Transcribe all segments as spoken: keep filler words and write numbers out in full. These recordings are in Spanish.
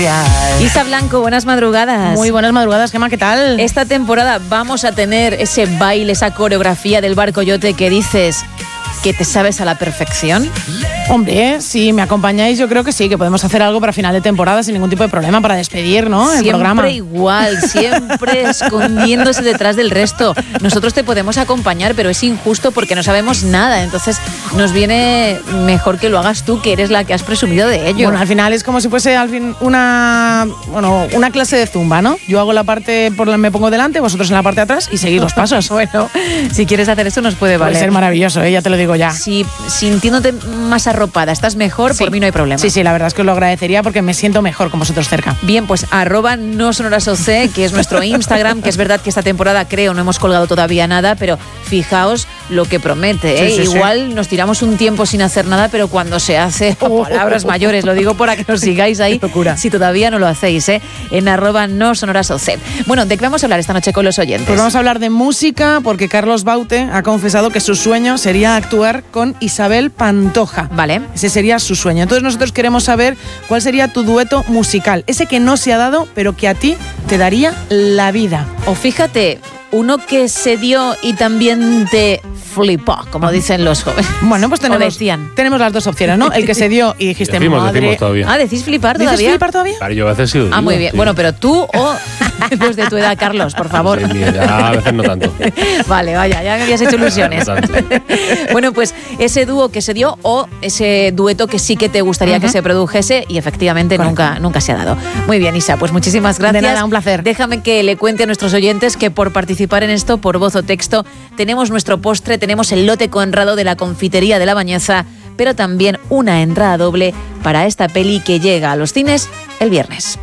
Isa Blanco, buenas madrugadas. Muy buenas madrugadas, Gemma, ¿qué tal? Esta temporada vamos a tener ese baile, esa coreografía del Bar Coyote que dices que te sabes a la perfección. Hombre, si me acompañáis, yo creo que sí, que podemos hacer algo para final de temporada sin ningún tipo de problema para despedir, ¿no? El siempre programa. Igual, siempre escondiéndose detrás del resto. Nosotros te podemos acompañar, pero es injusto porque no sabemos nada. Entonces nos viene mejor que lo hagas tú, que eres la que has presumido de ello. Bueno, al final es como si fuese al fin una, bueno, una clase de zumba, ¿no? Yo hago la parte, por la, me pongo delante, vosotros en la parte de atrás y seguís los pasos. Bueno, si quieres hacer eso nos puede valer. Puede ser maravilloso, ¿eh? Ya te lo digo ya. Si sintiéndote más arropada estás mejor, sí. Por mí no hay problema. Sí, sí, la verdad es que os lo agradecería porque me siento mejor con vosotros cerca. Bien, pues arroba no sonoras O C, que es nuestro Instagram, que es verdad que esta temporada creo no hemos colgado todavía nada, pero fijaos lo que promete, ¿eh? Sí, sí, Igual sí. Nos tiramos un tiempo sin hacer nada, pero cuando se hace, oh, palabras oh, oh, mayores, lo digo para que nos sigáis ahí, locura. Si todavía no lo hacéis, ¿eh? En arroba no sonoras O C. Bueno, ¿de qué vamos a hablar esta noche con los oyentes? Pues vamos a hablar de música, porque Carlos Baute ha confesado que su sueño sería actuar con Isabel Pantoja. Vale. Ese sería su sueño. Entonces nosotros queremos saber cuál sería tu dueto musical, ese que no se ha dado, pero que a ti te daría la vida. O fíjate, uno que se dio y también te flipó, como dicen los jóvenes. Bueno, pues tenemos, tenemos las dos opciones, ¿no? El que se dio y dijiste, decimos, madre... Decimos todavía. Ah, ¿decís flipar todavía? ¿Dices flipar todavía? Claro, yo a veces sí lo digo. Ah, muy bien. Sí. Bueno, pero tú o los de tu edad, Carlos, por favor. De mi edad, a veces no tanto. Vale, vaya, ya me habías hecho ilusiones. No tanto. Bueno, pues ese dúo que se dio o ese dueto que sí que te gustaría uh-huh. que se produjese y efectivamente nunca, nunca se ha dado. Muy bien, Isa, pues muchísimas gracias. De nada, un placer. Déjame que le cuente a nuestros oyentes que por participar en esto, por voz o texto, tenemos nuestro postre, tenemos el lote Conrado de la confitería de La Bañeza, pero también una entrada doble para esta peli que llega a los cines el viernes.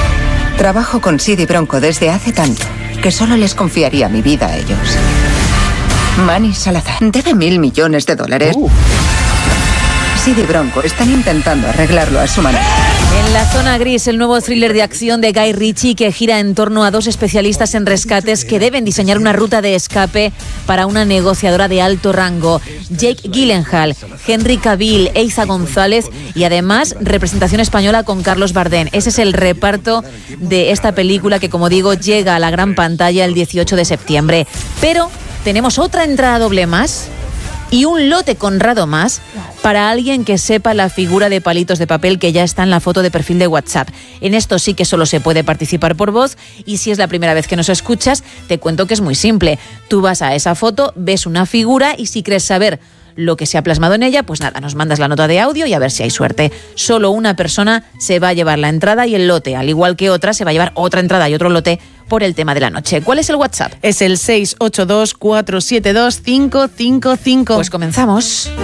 Trabajo con Sid y Bronco desde hace tanto que solo les confiaría mi vida a ellos. Manny Salazar debe mil millones de dólares. Uh. Sid y Bronco están intentando arreglarlo a su manera. En La Zona Gris, el nuevo thriller de acción de Guy Ritchie que gira en torno a dos especialistas en rescates que deben diseñar una ruta de escape para una negociadora de alto rango. Jake Gyllenhaal, Henry Cavill, Eiza González y además representación española con Carlos Bardem. Ese es el reparto de esta película que, como digo, llega a la gran pantalla el dieciocho de septiembre. Pero tenemos otra entrada doble más y un lote Conrado más para alguien que sepa la figura de palitos de papel que ya está en la foto de perfil de WhatsApp. En esto sí que solo se puede participar por voz y si es la primera vez que nos escuchas, te cuento que es muy simple. Tú vas a esa foto, ves una figura y si crees saber lo que se ha plasmado en ella, pues nada, nos mandas la nota de audio y a ver si hay suerte. Solo una persona se va a llevar la entrada y el lote, al igual que otra se va a llevar otra entrada y otro lote por el tema de la noche. ¿Cuál es el WhatsApp? Es el seis ocho dos, cuatro siete dos, cinco cinco cinco. Pues comenzamos.